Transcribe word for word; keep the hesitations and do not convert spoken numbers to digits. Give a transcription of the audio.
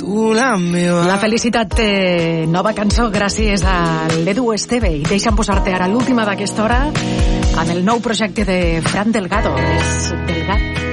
tu la meva... La felicitat té nova cançó gràcies a l'Edu Esteve i deixa'm posar-te ara l'última d'aquesta hora amb el nou projecte de Fran Delgado. És Delgado.